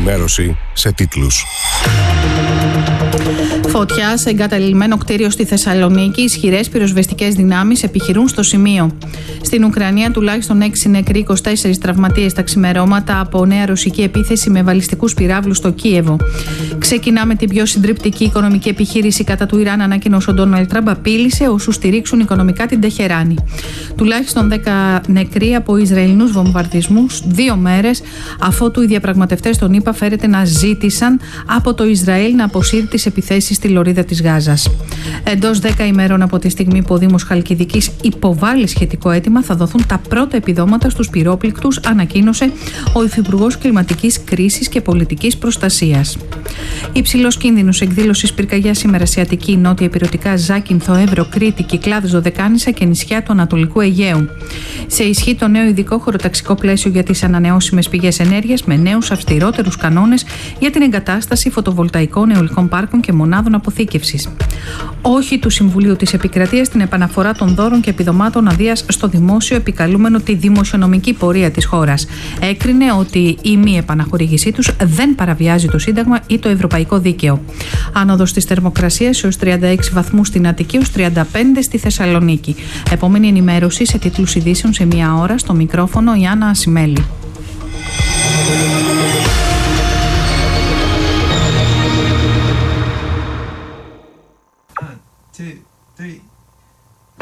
ενημέρωση σε τίτλους. Φωτιά σε εγκαταλειμμένο κτίριο στη Θεσσαλονίκη. Ισχυρές πυροσβεστικές δυνάμεις επιχειρούν στο σημείο. Στην Ουκρανία, τουλάχιστον 6 νεκροί, 24 τραυματίες τα ξημερώματα από νέα ρωσική επίθεση με βαλιστικούς πυράβλους στο Κίεβο. Ξεκινάμε την πιο συντριπτική οικονομική επιχείρηση κατά του Ιράν, ανακοίνωσε ο Ντόναλντ Τραμπ. Απείλησε όσους στηρίξουν οικονομικά την Τεχεράνη. Τουλάχιστον 10 νεκροί από Ισραηλινούς βομβαρδισμούς 2 μέρες αφότου οι διαπραγματευτές των ΗΠΑ φέρεται να ζήτησαν από το Ισραήλ να αποσύρει τις επιθέσεις στη λωρίδα της Γάζας. Εντός 10 ημέρων από τη στιγμή που ο Δήμος Χαλκιδικής υποβάλλει σχετικό αίτημα, θα δοθούν τα πρώτα επιδόματα στους πυρόπληκτους, ανακοίνωσε ο Υφυπουργός Κλιματικής Κρίσης και Πολιτικής Προστασίας. Υψηλός κίνδυνος εκδήλωσης πυρκαγιάς σήμερα Ασιατική, Νότια Ηπειρωτικά, Ζάκυνθο, Εύρο, Κρήτη, Κυκλάδες, Δωδεκάνησα και νησιά του Ανατολικού Αιγαίου. Σε ισχύ το νέο ειδικό χωροταξικό πλαίσιο για τις ανανεώσιμες πηγές ενέργειας με νέους αυστηρότερους κανόνες για την εγκατάσταση φωτοβολταϊκών, αιωλικών πάρκων και μονάδων αποθήκευσης. Όχι του Συμβουλίου της Επικρατείας στην επαναφορά των δώρων και επιδομάτων αδείας στο δημόσιο, επικαλούμενο τη δημοσιονομική πορεία της χώρας. Έκρινε ότι η μη επαναχορήγησή τους δεν παραβιάζει το Σύνταγμα ή το Ευρωπαϊκό Δίκαιο. Άνοδος της θερμοκρασίας έως 36 βαθμούς στην Αττική, έως 35 στη Θεσσαλονίκη. Επόμενη ενημέρωση σε τίτλους ειδήσεων σε 1 ώρα. Στο μικρόφωνο η Άννα Ασημέλη. Two, three.